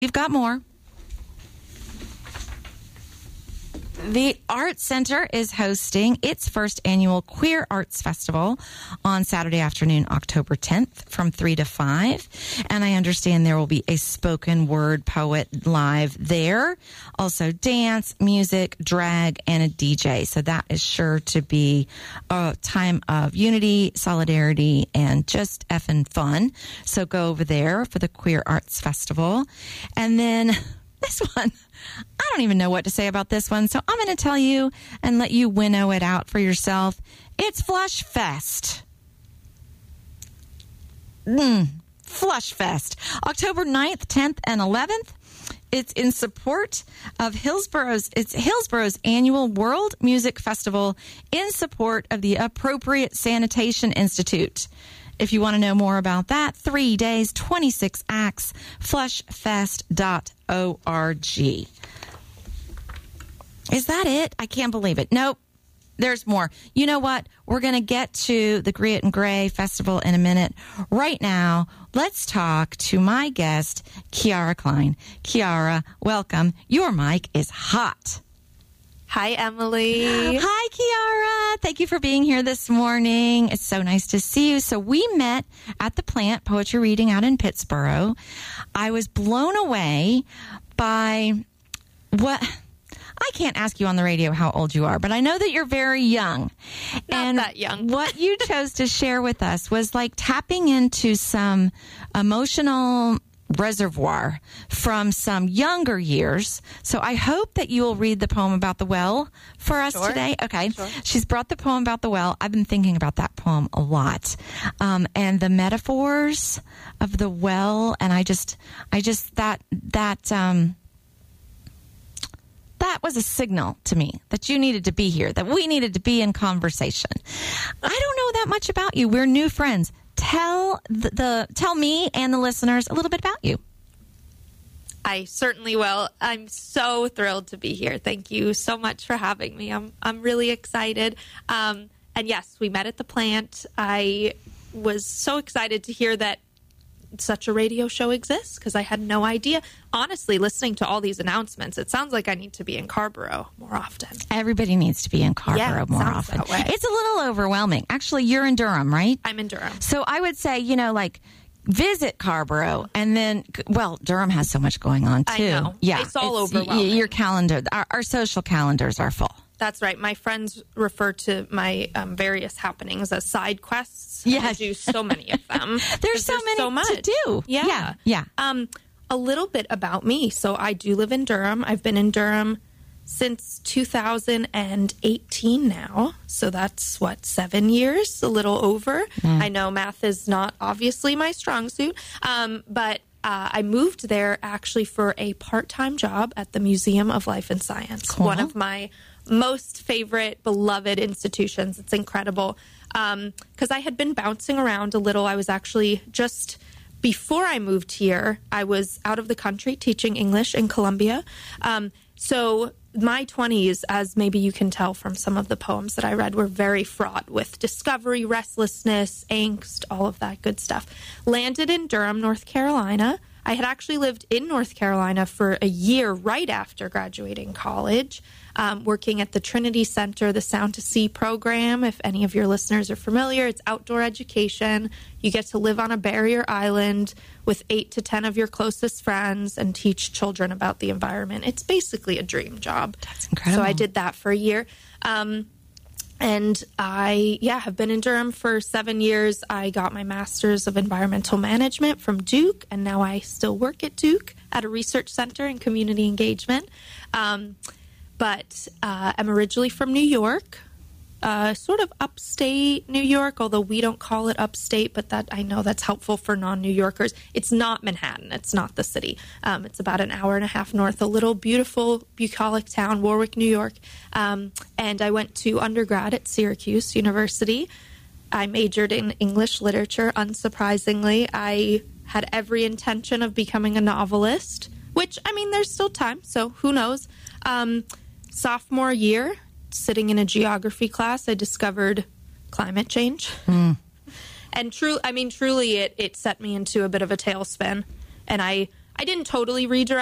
You've got more. The Arts Center is hosting its first annual Queer Arts Festival on Saturday afternoon, October 10th from 3 to 5. And I understand there will be a spoken word poet live there. Also dance, music, drag, and a DJ. So that is sure to be a time of unity, solidarity, and just effing fun. So go over there for the Queer Arts Festival. And then this one, I don't even know what to say about this one, so I'm going to tell you and let you winnow it out for yourself. It's Flush Fest. Flush Fest. October 9th, 10th, and 11th. It's in support of Hillsborough's annual World Music Festival in support of the Appropriate Sanitation Institute. If you want to know more about that, 3 days, 26 acts, flushfest.org. Is that it? I can't believe it. Nope. There's more. You know what? We're going to get to the Griot and Gray Festival in a minute. Right now, let's talk to my guest, Kiara Klein. Kiara, welcome. Your mic is hot. Hi, Emily. Hi, Kiara. Thank you for being here this morning. It's so nice to see you. So we met at the Plant Poetry Reading out in Pittsburgh. I was blown away by what... I can't ask you on the radio how old you are, but I know that you're very young. Not that young. What you chose to share with us was like tapping into some emotional reservoir from some younger years. So I hope that you will read the poem about the well for us today. Okay. Sure. She's brought the poem about the well. I've been thinking about that poem a lot. And the metaphors of the well. And that was a signal to me that you needed to be here, that we needed to be in conversation. I don't know that much about you. We're new friends. Tell me and the listeners a little bit about you. I certainly will. I'm so thrilled to be here. Thank you so much for having me. I'm really excited. And yes, we met at the Plant. I was so excited to hear that such a radio show exists because I had no idea. Honestly, listening to all these announcements, it sounds like I need to be in Carrboro more often. Everybody needs to be in Carrboro more often. That way. It's a little overwhelming. Actually, you're in Durham, right? I'm in Durham. So I would say, visit Carrboro, and then, Durham has so much going on, too. I know. Yeah. It's all overwhelming. Your calendar, our social calendars are full. That's right. My friends refer to my various happenings as side quests. Yes. I do so many of them. There's so many to do. Yeah. Yeah. A little bit about me. So I do live in Durham. I've been in Durham since 2018 now. So that's, 7 years? A little over. I know math is not obviously my strong suit. But I moved there actually for a part-time job at the Museum of Life and Science. Cool. One of my most favorite, beloved institutions. It's incredible. Because I had been bouncing around a little. I was actually just before I moved here, I was out of the country teaching English in Columbia. So my 20s, as maybe you can tell from some of the poems that I read, were very fraught with discovery, restlessness, angst, all of that good stuff. Landed in Durham, North Carolina. I had actually lived in North Carolina for a year right after graduating college, working at the Trinity Center, the Sound to Sea program. If any of your listeners are familiar, it's outdoor education. You get to live on a barrier island with 8 to 10 of your closest friends and teach children about the environment. It's basically a dream job. That's incredible. So I did that for a year. And I, have been in Durham for 7 years. I got my master's of environmental management from Duke, and now I still work at Duke at a research center in community engagement. But I'm originally from New York, sort of upstate New York, although we don't call it upstate, but that I know that's helpful for non-New Yorkers. It's not Manhattan. It's not the city. It's about an hour and a half north, a little beautiful bucolic town, Warwick, New York. And I went to undergrad at Syracuse University. I majored in English literature, unsurprisingly. I had every intention of becoming a novelist, which, there's still time, so who knows. Sophomore year, sitting in a geography class, I discovered climate change. And truly, it set me into a bit of a tailspin. And I I didn't totally redirect